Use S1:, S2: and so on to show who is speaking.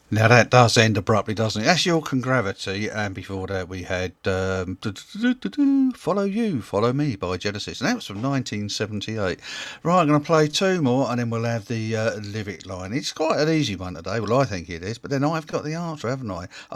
S1: Now that does end abruptly, doesn't it? That's York and Gravity, and before that we had Follow You, Follow Me by Genesis, and that was from 1978. Right, I'm going to play two more, and then we'll have the lyric line. It's quite an easy one today, well I think it is, but then I've got the answer, haven't I?